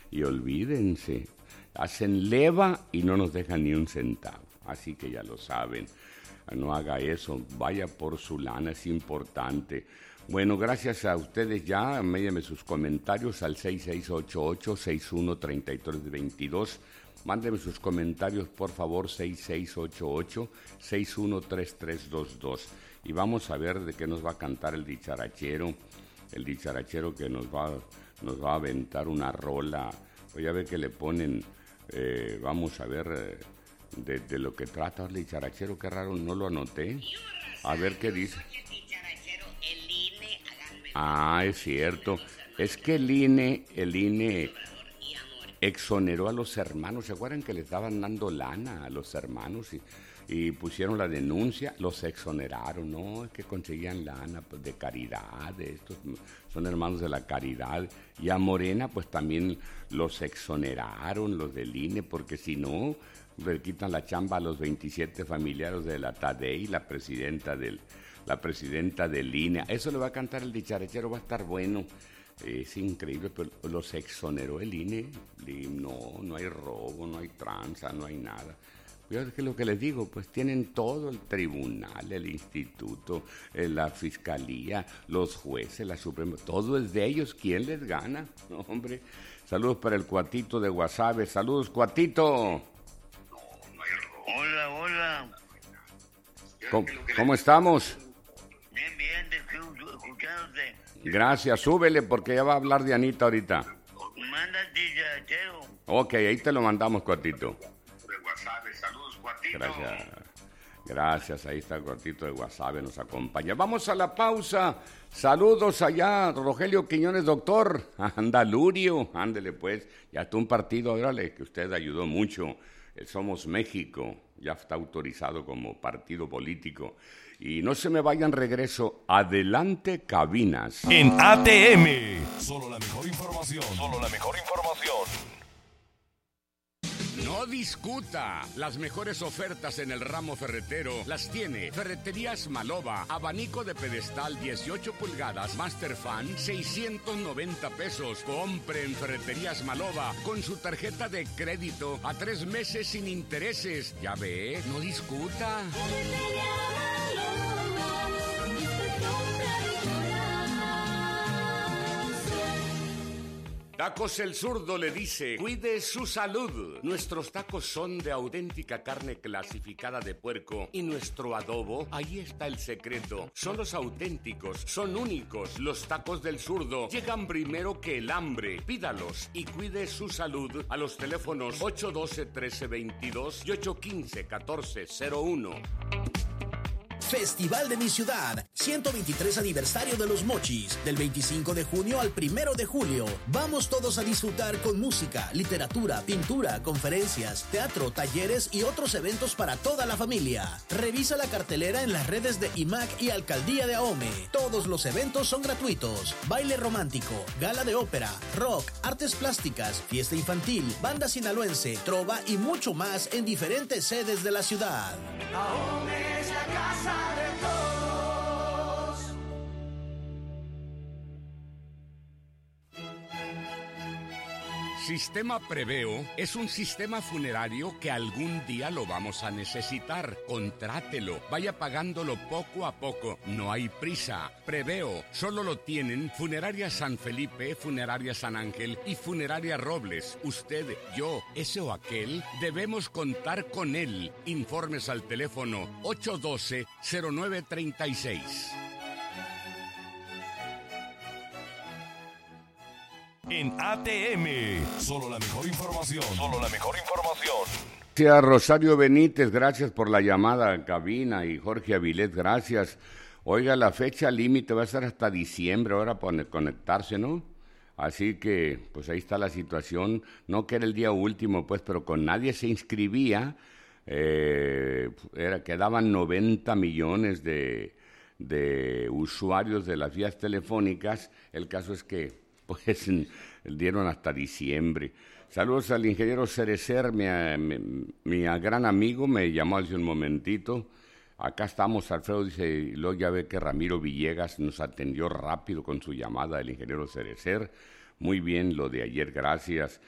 Y olvídense, hacen leva y no nos dejan ni un centavo. Así que ya lo saben, no haga eso, vaya por su lana, es importante. Bueno, gracias a ustedes ya, envíenme sus comentarios al 6688-613322. Mándenme sus comentarios, por favor, 6688-613322. Y vamos a ver de qué nos va a cantar el dicharachero que nos va a aventar una rola. Voy a ver que le ponen, vamos a ver de lo que trata el dicharachero, qué raro, no lo anoté. A ver qué dice. Ah, es cierto. Es que el INE exoneró a los hermanos. ¿Se acuerdan que les estaban dando lana a los hermanos y pusieron la denuncia? Los exoneraron, ¿no? Es que conseguían lana pues, de caridad, estos son hermanos de la caridad. Y a Morena, pues también los exoneraron, los del INE, porque si no, le quitan la chamba a los 27 familiares de la Tadei, la presidenta del INE. Eso le va a cantar el dicharachero, va a estar bueno. Es increíble, pero los exoneró el INE. No hay robo, no hay tranza, no hay nada. Yo es que lo que les digo, pues tienen todo el tribunal, el instituto, la fiscalía, los jueces, la Suprema, todo es de ellos. ¿Quién les gana? No, hombre. Saludos para el Cuatito de Guasave. Saludos, Cuatito. Hola. ¿Cómo estamos? Bien, escuchándote. Gracias, súbele porque ya va a hablar de Anita ahorita. Manda el dicharachero. Ok, ahí te lo mandamos, Cuatito. De Guasave, saludos, Cuatito. Gracias, ahí está el Cuatito de Guasave, nos acompaña. Vamos a la pausa. Saludos allá, Rogelio Quiñones, doctor. Andalurio, ándele pues. Ya está un partido, órale, que usted ayudó mucho. Somos México, ya está autorizado como partido político. Y no se me vayan, regreso. Adelante, cabinas. En ATM. Solo la mejor información. No discuta. Las mejores ofertas en el ramo ferretero las tiene Ferreterías Maloba. Abanico de pedestal 18 pulgadas, Master Fan, 690 pesos. Compre en Ferreterías Maloba con su tarjeta de crédito a 3 meses sin intereses. Ya ve, no discuta. Tacos El Zurdo le dice, cuide su salud. Nuestros tacos son de auténtica carne clasificada de puerco y nuestro adobo, ahí está el secreto. Son los auténticos, son únicos. Los tacos del Zurdo llegan primero que el hambre. Pídalos y cuide su salud a los teléfonos 812-1322 y 815-1401. Festival de mi ciudad, 123 aniversario de los Mochis, del 25 de junio al 1 de julio. Vamos todos a disfrutar con música, literatura, pintura, conferencias, teatro, talleres y otros eventos para toda la familia. Revisa la cartelera en las redes de IMAC y Alcaldía de Ahome. Todos los eventos son gratuitos. Baile romántico, gala de ópera, rock, artes plásticas, fiesta infantil, banda sinaloense, trova y mucho más en diferentes sedes de la ciudad. Ahome es la casa de todos. Sistema Preveo es un sistema funerario que algún día lo vamos a necesitar. Contrátelo, vaya pagándolo poco a poco. No hay prisa. Preveo solo lo tienen Funeraria San Felipe, Funeraria San Ángel y Funeraria Robles. Usted, yo, ese o aquel, debemos contar con él. Informes al teléfono 812-0936. En ATM. Solo la mejor información. Gracias, Rosario Benítez, gracias por la llamada a cabina, y Jorge Avilés, gracias. Oiga, la fecha límite va a ser hasta diciembre ahora para conectarse, ¿no? Así que, pues ahí está la situación. No que era el día último, pues, pero con nadie se inscribía. Quedaban 90 millones de usuarios de las vías telefónicas. El caso es que pues dieron hasta diciembre. Saludos al ingeniero Cerecer, mi gran amigo, me llamó hace un momentito. Acá estamos, Alfredo dice, y luego ya ve que Ramiro Villegas nos atendió rápido con su llamada, el ingeniero Cerecer. Muy bien lo de ayer, gracias.